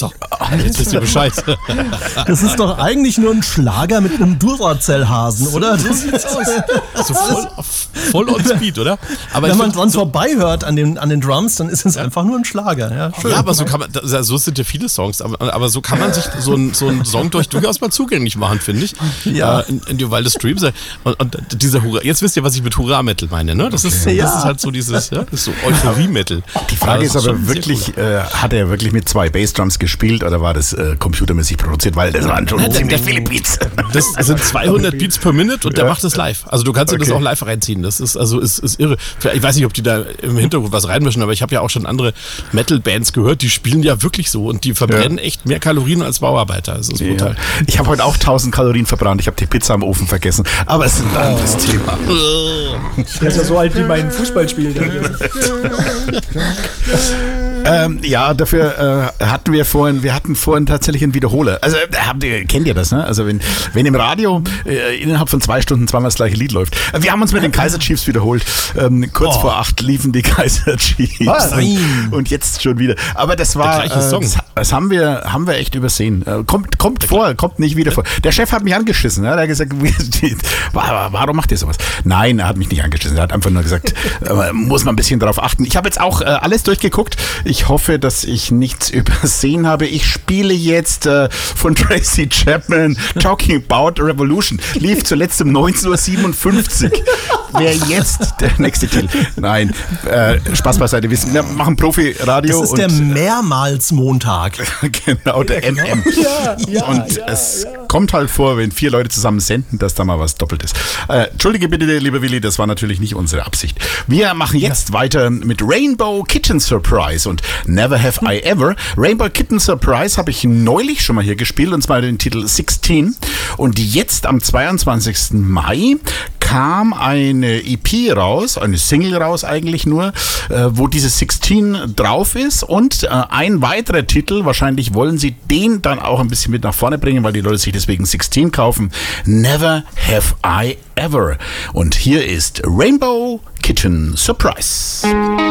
So, jetzt wisst ihr Bescheid. Das ist doch eigentlich nur ein Schlager mit einem Duracell-Hasen, oder? So sieht's aus. So voll on speed, oder? Aber wenn man dran vorbeihört an den Drums, dann ist es einfach nur ein Schlager. Ja, schön. Ja, aber so kann man, so sind ja viele Songs, aber so kann man sich so einen Song durchaus mal zugänglich machen, finde ich. Ja. In die Wilde Streams. Und dieser Hurra, jetzt wisst ihr, was ich mit Hurra-Metal meine, ne? Das ist halt so dieses, das ist so Euphorie-Metal. Die Frage ist aber wirklich, hat er wirklich mit 2 Bassdrums gespielt oder war das computermäßig produziert? Weil das waren schon ziemlich viele Beats. Das sind 200 Beats per Minute und der macht das live. Also du kannst dir das auch live reinziehen. Das ist ist irre. Ich weiß nicht, ob die da im Hintergrund was reinmischen, aber ich habe ja auch schon andere Metal-Bands gehört, die spielen ja wirklich so und die verbrennen echt mehr Kalorien als Bauarbeiter. Das ist brutal. Ich habe heute auch 1000 Kalorien verbrannt. Ich habe die Pizza am Ofen vergessen. Aber es ist ein anderes Thema. Der ist ja so alt wie mein Fußballspiel. Dafür hatten wir vorhin tatsächlich einen Wiederholer. Also kennt ihr das, ne? Also wenn im Radio innerhalb von 2 Stunden zweimal das gleiche Lied läuft. Wir haben uns mit den Kaiser Chiefs wiederholt. Kurz vor 8 liefen die Kaiser Chiefs. Und jetzt schon wieder. Aber das war, das haben wir echt übersehen. Kommt nicht wieder vor. Der Chef hat mich angeschissen. Ja? Der hat gesagt, warum macht ihr sowas? Nein, er hat mich nicht angeschissen. Er hat einfach nur gesagt, muss man ein bisschen darauf achten. Ich habe jetzt auch alles durchgeguckt. Ich hoffe, dass ich nichts übersehen habe. Ich spiele jetzt von Tracy Chapman Talking About Revolution. Lief zuletzt um 19:57 Uhr. Wäre jetzt der nächste Titel. Nein, Spaß beiseite. Wir machen Profi-Radio. Das ist der Mehrmals-Montag. Genau, der MM. Es kommt halt vor, wenn 4 Leute zusammen senden, dass da mal was doppelt ist. Entschuldige bitte, lieber Willi, das war natürlich nicht unsere Absicht. Wir machen jetzt weiter mit Rainbow Kitten Surprise und Never Have I Ever. Rainbow Kitten Surprise habe ich neulich schon mal hier gespielt, und zwar den Titel 16. Und jetzt am 22. Mai kam eine EP raus, eine Single raus eigentlich nur, wo dieses 16 drauf ist, und ein weiterer Titel, wahrscheinlich wollen sie den dann auch ein bisschen mit nach vorne bringen, weil die Leute sich deswegen 16 kaufen. Never Have I Ever. Und hier ist Rainbow Kitten Surprise.